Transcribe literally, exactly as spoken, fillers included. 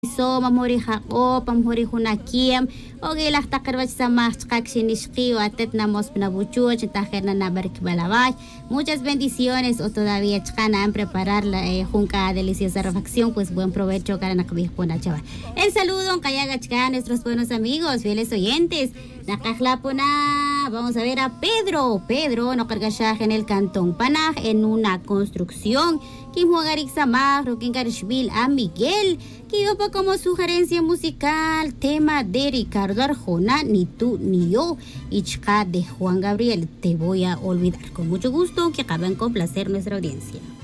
So mamuri hako, pamhuri hunakiem, oge las takarwach sa mas kaksinishki o atet na mos pinabuchu, chitajer na nabarkibalabay. Muchas bendiciones o todavía chana en preparar la eh, junca deliciosa refacción, pues buen provecho para nakabihpuna chaval. El saludo, kayaga chka, nuestros buenos amigos, fieles oyentes. Nakaklapuna, vamos a ver a Pedro. Pedro no carga en el cantón Panaj en una construcción. Kim Juagarik Samar, Roquín Carishville a Miguel. Kidopa como sugerencia musical, tema de Ricardo Arjona, Ni tú ni yo, y Chka de Juan Gabriel, Te voy a olvidar. Con mucho gusto, que acaban con placer nuestra audiencia.